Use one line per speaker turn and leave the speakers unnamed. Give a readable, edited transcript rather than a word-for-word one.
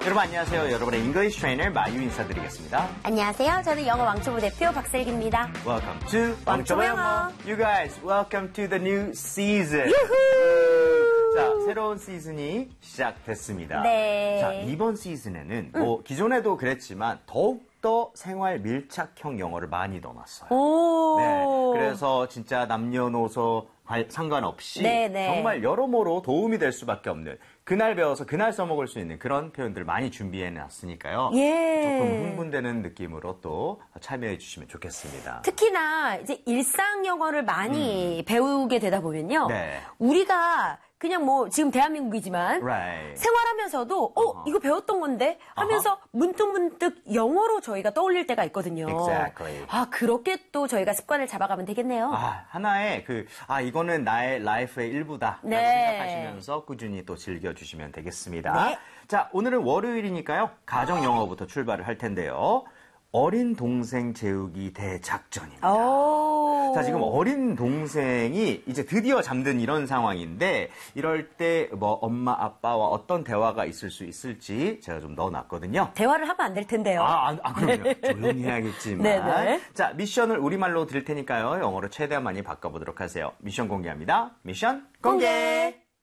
여러분 안녕하세요. 여러분의 잉글리시 트레이너 마유 인사드리겠습니다.
안녕하세요. 저는 영어 왕초보 대표 박슬기입니다.
Welcome to 왕초보 영어. You guys, welcome to the new season.
유후!
자, 새로운 시즌이 시작됐습니다.
네.
자, 이번 시즌에는 뭐 기존에도 그랬지만 더욱더 생활 밀착형 영어를 많이 넣어놨어요.
오.
네, 그래서 진짜 남녀노소 상관없이
네네.
정말 여러모로 도움이 될 수밖에 없는 그날 배워서 그날 써먹을 수 있는 그런 표현들을 많이 준비해놨으니까요.
예.
조금 흥분되는 느낌으로 또 참여해 주시면 좋겠습니다.
특히나 이제 일상 영어를 많이 배우게 되다 보면요.
네.
우리가 그냥 뭐 지금 대한민국이지만
Right.
생활하면서도 이거 배웠던 건데 하면서 문득문득 영어로 저희가 떠올릴 때가 있거든요.
Exactly.
아, 그렇게 또 저희가 습관을 잡아가면 되겠네요.
하나의 이거는 나의 라이프의 일부다. 라고
네.
생각하시면서 꾸준히 또 즐겨주시면 되겠습니다.
네.
자, 오늘은 월요일이니까요. 가정 영어부터 출발을 할 텐데요. 어린 동생 재우기 대작전입니다.
오.
자, 지금 어린 동생이 이제 드디어 잠든 이런 상황인데 이럴 때 뭐 엄마, 아빠와 어떤 대화가 있을 수 있을지 제가 좀 넣어놨거든요.
대화를 하면 안 될 텐데요.
그럼요. 조용히 해야겠지만.
네네.
자, 미션을 우리말로 드릴 테니까요. 영어로 최대한 많이 바꿔보도록 하세요. 미션 공개합니다. 미션 공개!